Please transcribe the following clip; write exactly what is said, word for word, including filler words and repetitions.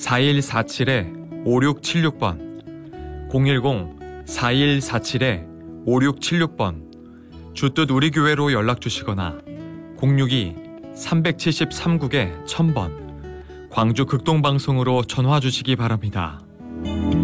사일사칠 오육칠육 번, 공일공 사일사칠 오육칠육 번, 주뜻 우리 교회로 연락 주시거나 공육이 삼칠삼 국에 천 번, 광주 극동방송으로 전화 주시기 바랍니다.